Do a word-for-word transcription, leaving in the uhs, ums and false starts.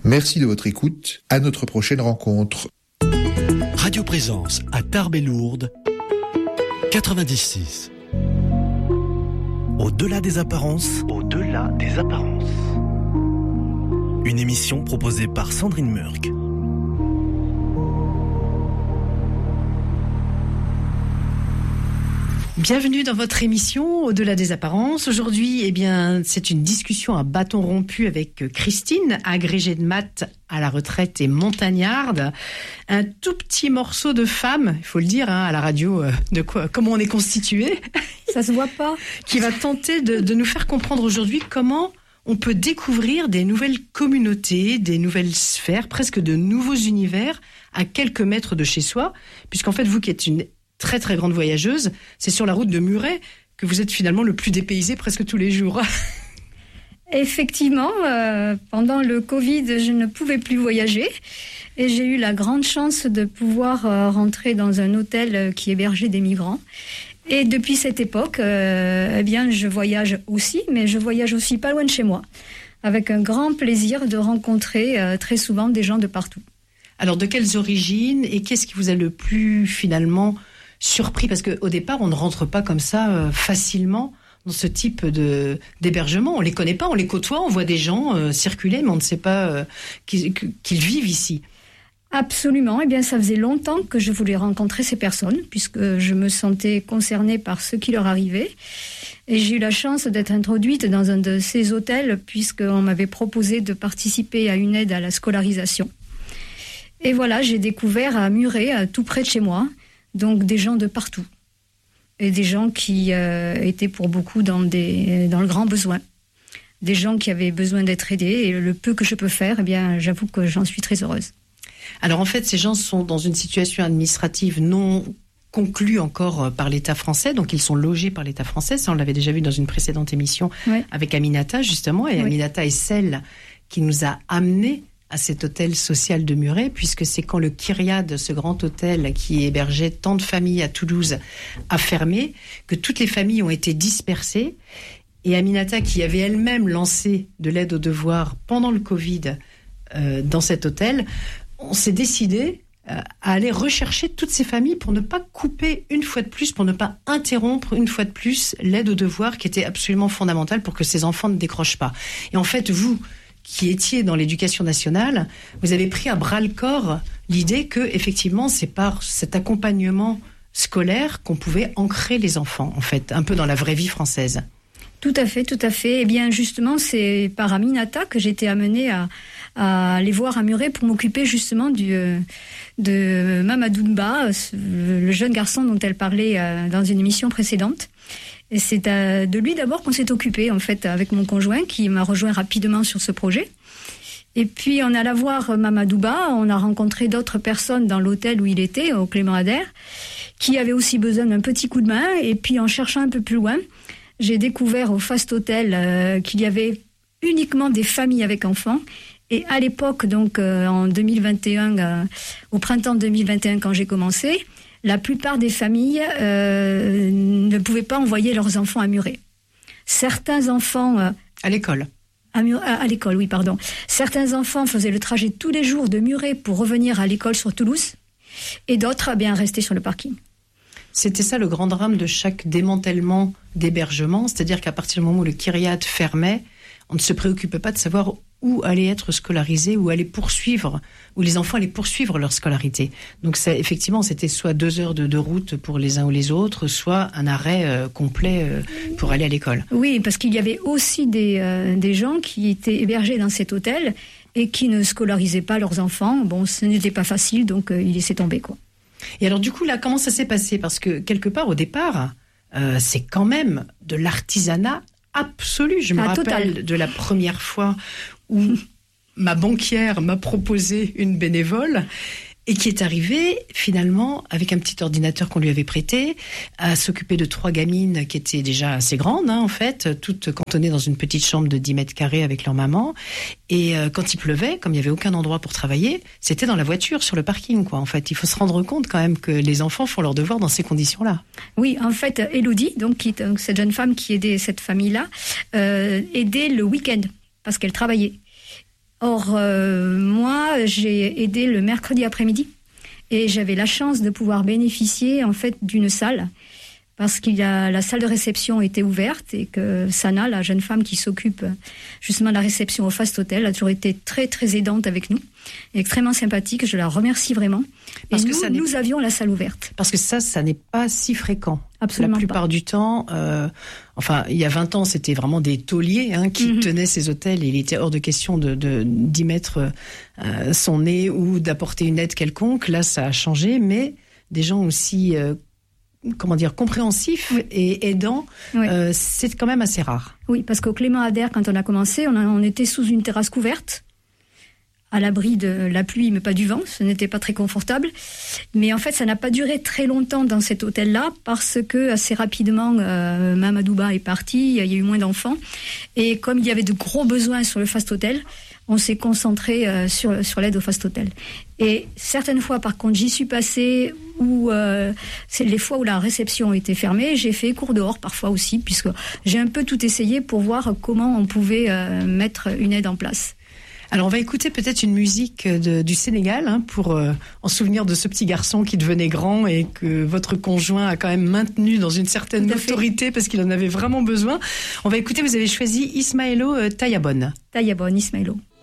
Merci de votre écoute. À notre prochaine rencontre. Radio Présence à Tarbes et Lourdes, quatre-vingt-dix six. Au-delà des apparences. Au-delà des apparences. Une émission proposée par Sandrine Murk. Bienvenue dans votre émission Au-delà des apparences. Aujourd'hui, eh bien, c'est une discussion à bâton rompu avec Christine, agrégée de maths à la retraite et montagnarde. Un tout petit morceau de femme, il faut le dire, hein, à la radio, euh, de quoi, comment on est constitué. Ça se voit pas. Qui va tenter de, de nous faire comprendre aujourd'hui comment on peut découvrir des nouvelles communautés, des nouvelles sphères, presque de nouveaux univers à quelques mètres de chez soi. Puisqu'en fait, vous qui êtes une très très grande voyageuse, c'est sur la route de Muret que vous êtes finalement le plus dépaysé presque tous les jours. Effectivement, euh, pendant le Covid, je ne pouvais plus voyager et j'ai eu la grande chance de pouvoir euh, rentrer dans un hôtel qui hébergeait des migrants. Et depuis cette époque, euh, eh bien, je voyage aussi, mais je voyage aussi pas loin de chez moi, avec un grand plaisir de rencontrer euh, très souvent des gens de partout. Alors, de quelles origines et qu'est-ce qui vous a le plus finalement surpris, parce qu'au départ, on ne rentre pas comme ça euh, facilement dans ce type de, d'hébergement. On ne les connaît pas, on les côtoie, on voit des gens euh, circuler, mais on ne sait pas euh, qu'ils, qu'ils vivent ici. Absolument. Eh bien, ça faisait longtemps que je voulais rencontrer ces personnes, puisque je me sentais concernée par ce qui leur arrivait. Et j'ai eu la chance d'être introduite dans un de ces hôtels, puisqu'on m'avait proposé de participer à une aide à la scolarisation. Et voilà, j'ai découvert à Muret, tout près de chez moi, donc des gens de partout. Et des gens qui euh, étaient pour beaucoup dans, des, dans le grand besoin. Des gens qui avaient besoin d'être aidés. Et le peu que je peux faire, eh bien, j'avoue que j'en suis très heureuse. Alors en fait, ces gens sont dans une situation administrative non conclue encore par l'État français. Donc ils sont logés par l'État français. Ça, on l'avait déjà vu dans une précédente émission oui. avec Aminata, justement. Et oui. Aminata est celle qui nous a amenés à cet hôtel social de Muret, puisque c'est quand le Kyriade, ce grand hôtel qui hébergeait tant de familles à Toulouse, a fermé, que toutes les familles ont été dispersées. Et Aminata, qui avait elle-même lancé de l'aide aux devoirs pendant le Covid euh, dans cet hôtel, on s'est décidé euh, à aller rechercher toutes ces familles pour ne pas couper une fois de plus, pour ne pas interrompre une fois de plus l'aide aux devoirs qui était absolument fondamentale pour que ces enfants ne décrochent pas. Et en fait, vous qui étiez dans l'éducation nationale, vous avez pris à bras-le-corps l'idée que, effectivement, c'est par cet accompagnement scolaire qu'on pouvait ancrer les enfants, en fait, un peu dans la vraie vie française. Tout à fait, tout à fait. Eh bien, justement, c'est par Aminata que j'ai été amenée à, à aller voir à Muret pour m'occuper justement du, de Mamadou Nba, le jeune garçon dont elle parlait dans une émission précédente. Et c'est de lui d'abord qu'on s'est occupé, en fait, avec mon conjoint, qui m'a rejoint rapidement sur ce projet. Et puis, on alla voir Mamadouba, on a rencontré d'autres personnes dans l'hôtel où il était, au Clément Ader, qui avaient aussi besoin d'un petit coup de main. Et puis, en cherchant un peu plus loin, j'ai découvert au Fast Hotel euh, qu'il y avait uniquement des familles avec enfants. Et à l'époque, donc, euh, en deux mille vingt et un, euh, au printemps deux mille vingt et un, quand j'ai commencé, la plupart des familles euh, ne pouvaient pas envoyer leurs enfants à Muret. Certains enfants... Euh, à l'école. À, Muret, à, à l'école, oui, pardon. Certains enfants faisaient le trajet tous les jours de Muret pour revenir à l'école sur Toulouse, et d'autres, eh bien, restaient sur le parking. C'était ça le grand drame de chaque démantèlement d'hébergement, c'est-à-dire qu'à partir du moment où le Kyriade fermait, on ne se préoccupait pas de savoir où allaient être scolarisés, où allaient poursuivre, où les enfants allaient poursuivre leur scolarité. Donc ça, effectivement, c'était soit deux heures de, de route pour les uns ou les autres, soit un arrêt euh, complet euh, pour aller à l'école. Oui, parce qu'il y avait aussi des, euh, des gens qui étaient hébergés dans cet hôtel et qui ne scolarisaient pas leurs enfants. Bon, ce n'était pas facile, donc euh, ils laissaient tomber, quoi. Et alors du coup, là, comment ça s'est passé ? Parce que quelque part, au départ, euh, c'est quand même de l'artisanat absolu. Je me ah, rappelle total. de la première fois où ma banquière m'a proposé une bénévole et qui est arrivée finalement avec un petit ordinateur qu'on lui avait prêté à s'occuper de trois gamines qui étaient déjà assez grandes, hein, en fait, toutes cantonnées dans une petite chambre de dix mètres carrés avec leur maman. Et euh, quand il pleuvait, comme il n'y avait aucun endroit pour travailler, c'était dans la voiture, sur le parking, quoi. En fait, il faut se rendre compte quand même que les enfants font leurs devoirs dans ces conditions-là. Oui, en fait, Élodie, donc, qui, donc cette jeune femme qui aidait cette famille-là, euh, aidait le week-end parce qu'elle travaillait. Or, euh, moi, j'ai aidé le mercredi après-midi et j'avais la chance de pouvoir bénéficier en fait d'une salle parce qu'il y a la salle de réception était ouverte et que Sana, la jeune femme qui s'occupe justement de la réception au Fast Hotel, a toujours été très très aidante avec nous, extrêmement sympathique. Je la remercie vraiment. Parce et que nous, ça nous avions la salle ouverte. Parce que ça, ça n'est pas si fréquent. Absolument La plupart pas. du temps, euh, enfin, il y a vingt ans, c'était vraiment des tauliers hein, qui mm-hmm. tenaient ces hôtels et il était hors de question de, de, d'y mettre euh, son nez ou d'apporter une aide quelconque. Là, ça a changé, mais des gens aussi... Euh, comment dire, compréhensif oui. et aidant, oui. euh, c'est quand même assez rare. Oui, parce qu'au Clément Ader, quand on a commencé, on, a, on était sous une terrasse couverte, à l'abri de la pluie, mais pas du vent. Ce n'était pas très confortable. Mais en fait, ça n'a pas duré très longtemps dans cet hôtel-là, parce que assez rapidement, euh, Mamadouba est parti, il y a eu moins d'enfants. Et comme il y avait de gros besoins sur le Fast Hotel, on s'est concentré euh, sur, sur l'aide au Fast Hotel. Et certaines fois, par contre, j'y suis passée, où euh, c'est les fois où la réception était fermée, j'ai fait cours dehors parfois aussi, puisque j'ai un peu tout essayé pour voir comment on pouvait euh, mettre une aide en place. Alors on va écouter peut-être une musique de, du Sénégal hein, pour euh, en souvenir de ce petit garçon qui devenait grand et que votre conjoint a quand même maintenu dans une certaine autorité parce qu'il en avait vraiment besoin. On va écouter, vous avez choisi Ismaëlo euh, Tayabon. Tayabon, Ismaëlo.